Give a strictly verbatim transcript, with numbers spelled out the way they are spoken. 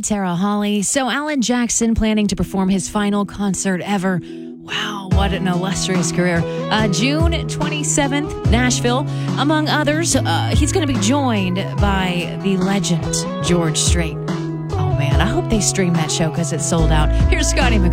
Tara Hawley. So Alan Jackson planning to perform his final concert ever. Wow, what an illustrious career. Uh, June twenty-seventh, Nashville. Among others, uh, he's going to be joined by the legend, George Strait. Oh man, I hope they stream that show because it's sold out. Here's Scotty McCoy.